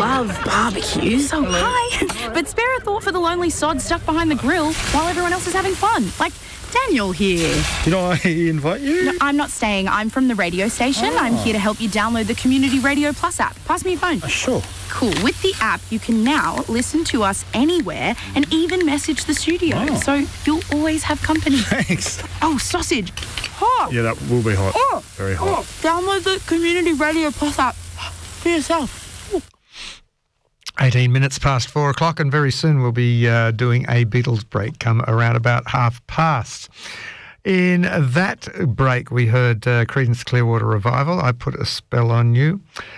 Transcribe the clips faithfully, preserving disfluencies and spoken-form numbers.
love barbecues. Oh, hi. But spare a thought for the lonely sod stuck behind the grill while everyone else is having fun. Like Daniel here. Did I invite you? No, I'm not staying. I'm from the radio station. Oh. I'm here to help you download the Community Radio Plus app. Pass me your phone. Uh, sure. Cool. With the app, you can now listen to us anywhere and even message the studio. Oh. So you'll always have company. Thanks. Oh, sausage. Hot. Yeah, that will be hot. Oh. Very hot. Oh. Download the Community Radio Plus app for yourself. Oh. eighteen minutes past four o'clock, and very soon we'll be uh, doing a Beatles break come around about half past. In that break, we heard uh, Creedence Clearwater Revival, I Put a Spell on You,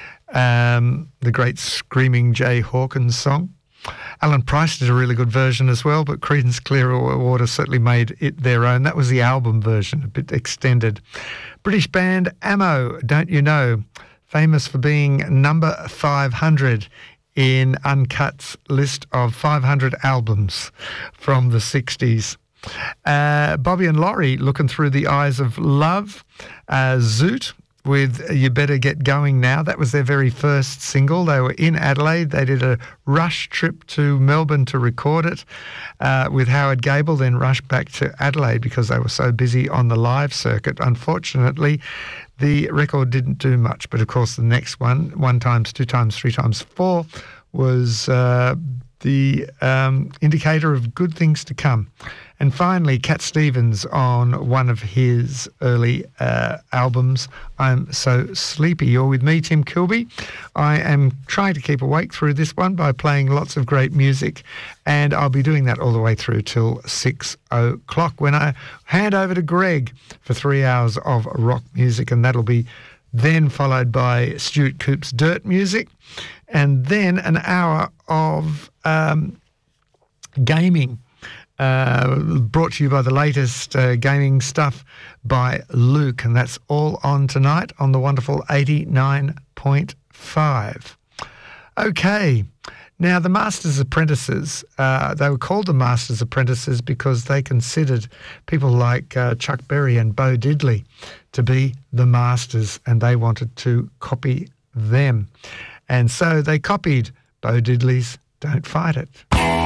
um, the great Screaming Jay Hawkins song. Alan Price did a really good version as well, but Creedence Clearwater certainly made it their own. That was the album version, a bit extended. British band Ammo, Don't You Know, famous for being number five hundred in Uncut's list of five hundred albums from the sixties. Uh, Bobby and Laurie, Looking Through the Eyes of Love. Uh, Zoot with You Better Get Going Now. That was their very first single. They were in Adelaide. They did a rush trip to Melbourne to record it uh, with Howard Gable, then rushed back to Adelaide because they were so busy on the live circuit. Unfortunately, the record didn't do much. But, of course, the next one, one times, two times, three times, four, was uh, the um, indicator of good things to come. And finally, Cat Stevens on one of his early uh, albums, I'm So Sleepy. You're with me, Tim Kilby. I am trying to keep awake through this one by playing lots of great music, and I'll be doing that all the way through till six o'clock when I hand over to Greg for three hours of rock music, and that'll be then followed by Stuart Coop's Dirt Music, and then an hour of um, gaming. Uh, brought to you by the latest uh, gaming stuff by Luke, and that's all on tonight on the wonderful eighty-nine point five. Okay, now the Master's Apprentices, uh, they were called the Master's Apprentices because they considered people like uh, Chuck Berry and Bo Diddley to be the masters, and they wanted to copy them. And so they copied Bo Diddley's Don't Fight It.